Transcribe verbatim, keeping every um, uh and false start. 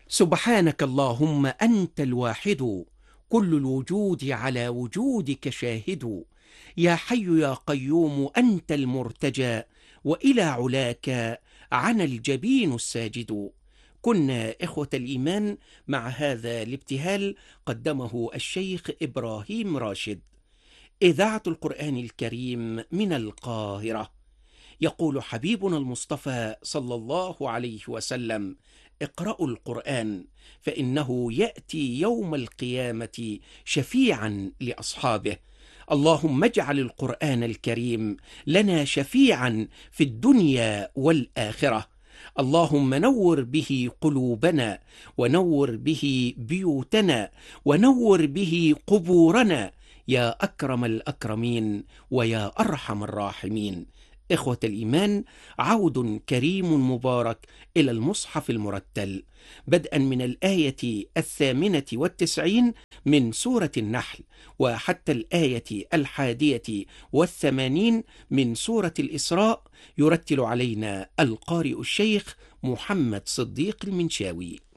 سبحانك اللهم أنت الواحد، كل الوجود على وجودك شاهد. يا حي يا قيوم أنت المرتجى، وإلى علاك عن الجبين الساجد. كنا إخوة الإيمان مع هذا الابتهال قدمه الشيخ إبراهيم راشد. إذاعة القرآن الكريم من القاهرة. يقول حبيبنا المصطفى صلى الله عليه وسلم: اقرأوا القرآن فإنه يأتي يوم القيامة شفيعا لأصحابه. اللهم اجعل القرآن الكريم لنا شفيعا في الدنيا والآخرة. اللهم نور به قلوبنا، ونور به بيوتنا، ونور به قبورنا، يا أكرم الأكرمين ويا أرحم الراحمين. إخوة الإيمان، عود كريم مبارك إلى المصحف المرتل، بدءا من الآية الثامنة والتسعين من سورة النحل، وحتى الآية الحادية والثمانين من سورة الإسراء، يرتل علينا القارئ الشيخ محمد صديق المنشاوي.